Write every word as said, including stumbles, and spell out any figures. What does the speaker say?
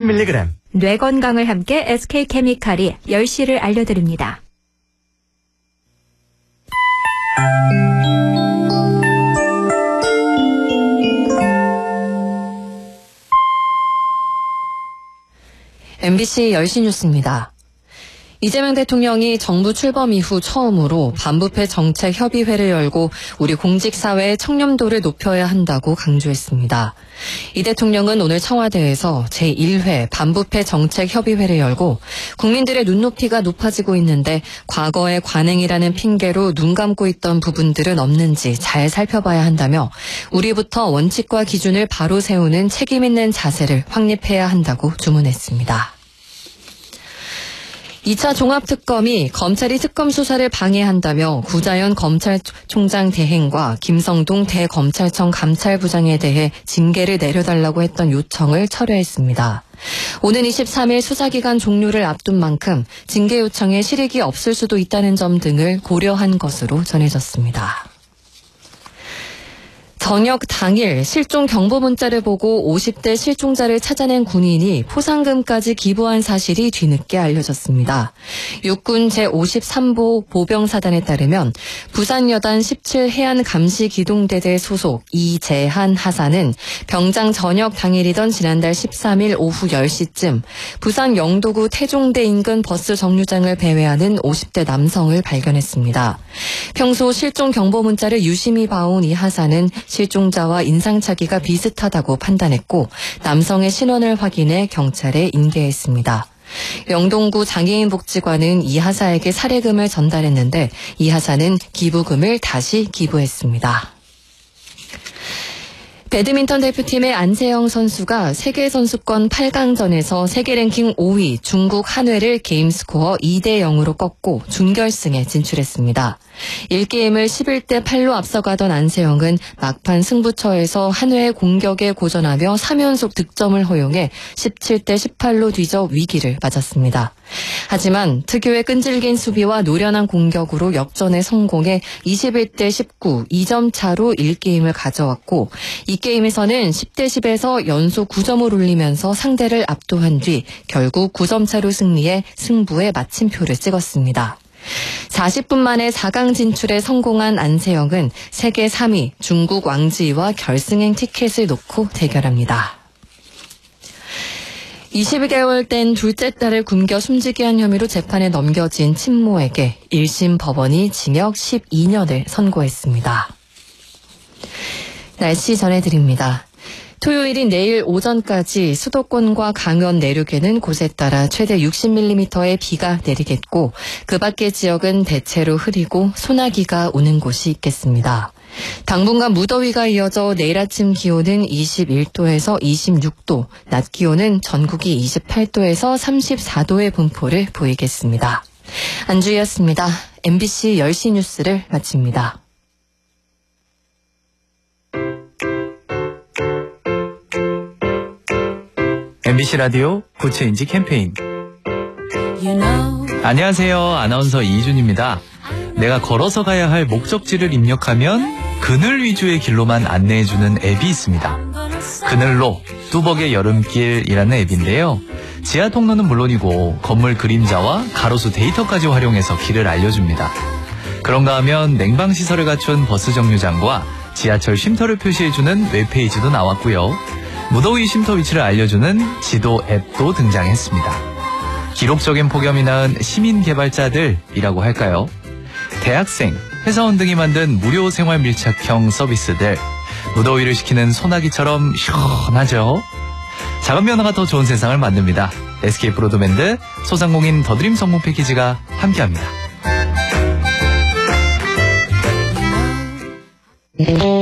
밀리그램. 뇌 건강을 함께 에스케이케미칼이 열 시를 알려드립니다. 엠비씨 열 시 뉴스입니다. 이재명 대통령이 정부 출범 이후 처음으로 반부패 정책 협의회를 열고 우리 공직사회의 청렴도를 높여야 한다고 강조했습니다. 이 대통령은 오늘 청와대에서 제일 회 반부패 정책 협의회를 열고 국민들의 눈높이가 높아지고 있는데 과거의 관행이라는 핑계로 눈 감고 있던 부분들은 없는지 잘 살펴봐야 한다며 우리부터 원칙과 기준을 바로 세우는 책임 있는 자세를 확립해야 한다고 주문했습니다. 이 차 종합특검이 검찰이 특검 수사를 방해한다며 구자연 검찰총장 대행과 김성동 대검찰청 감찰부장에 대해 징계를 내려달라고 했던 요청을 철회했습니다. 오는 이십삼 일 수사기간 종료를 앞둔 만큼 징계 요청에 실익이 없을 수도 있다는 점 등을 고려한 것으로 전해졌습니다. 저녁 당일 실종 경보 문자를 보고 오십 대 실종자를 찾아낸 군인이 포상금까지 기부한 사실이 뒤늦게 알려졌습니다. 육군 제오십삼 보 보병사단에 따르면 부산여단 십칠 해안감시기동대대 소속 이재한 하사는 병장 저녁 당일이던 지난달 십삼 일 오후 열 시쯤 부산 영도구 태종대 인근 버스 정류장을 배회하는 오십 대 남성을 발견했습니다. 평소 실종 경보 문자를 유심히 봐온 이 하사는 실종자와 인상착의가 비슷하다고 판단했고 남성의 신원을 확인해 경찰에 인계했습니다. 영동구 장애인복지관은 이 하사에게 사례금을 전달했는데 이 하사는 기부금을 다시 기부했습니다. 배드민턴 대표팀의 안세영 선수가 세계선수권 팔 강전에서 세계 랭킹 오 위 중국 한회를 게임 스코어 이 대 영으로 꺾고 준결승에 진출했습니다. 일 게임을 십일 대 팔로 앞서가던 안세영은 막판 승부처에서 한회의 공격에 고전하며 삼 연속 득점을 허용해 십칠 대 십팔로 뒤져 위기를 맞았습니다. 하지만 특유의 끈질긴 수비와 노련한 공격으로 역전에 성공해 이십일 대 십구, 이 점 차로 일 게임을 가져왔고 이 게임에서는 십 대 십에서 연속 구 점을 올리면서 상대를 압도한 뒤 결국 구 점 차로 승리해 승부에 마침표를 찍었습니다. 사십 분 만에 사 강 진출에 성공한 안세영은 세계 삼 위 중국 왕지이와 결승행 티켓을 놓고 대결합니다. 이십 개월 된 둘째 딸을 굶겨 숨지게 한 혐의로 재판에 넘겨진 친모에게 일 심 법원이 징역 십이 년을 선고했습니다. 날씨 전해드립니다. 토요일인 내일 오전까지 수도권과 강원 내륙에는 곳에 따라 최대 육십 밀리미터의 비가 내리겠고 그 밖의 지역은 대체로 흐리고 소나기가 오는 곳이 있겠습니다. 당분간 무더위가 이어져 내일 아침 기온은 이십일 도에서 이십육 도, 낮 기온은 전국이 이십팔 도에서 삼십사 도의 분포를 보이겠습니다. 안주희였습니다. 엠비씨 열 시 뉴스를 마칩니다. 엠비씨 라디오 고체인지 캠페인. You know. 안녕하세요. 아나운서 이준입니다. 내가 걸어서 가야 할 목적지를 입력하면 그늘 위주의 길로만 안내해주는 앱이 있습니다. 그늘로 뚜벅의 여름길이라는 앱인데요. 지하 통로는 물론이고 건물 그림자와 가로수 데이터까지 활용해서 길을 알려줍니다. 그런가 하면 냉방시설을 갖춘 버스 정류장과 지하철 쉼터를 표시해주는 웹페이지도 나왔고요. 무더위 쉼터 위치를 알려주는 지도 앱도 등장했습니다. 기록적인 폭염이 낳은 시민 개발자들이라고 할까요? 대학생, 회사원 등이 만든 무료 생활 밀착형 서비스들, 무더위를 식히는 소나기처럼 시원하죠? 작은 변화가 더 좋은 세상을 만듭니다. 에스케이 브로드밴드, 소상공인 더드림 성공 패키지가 함께합니다.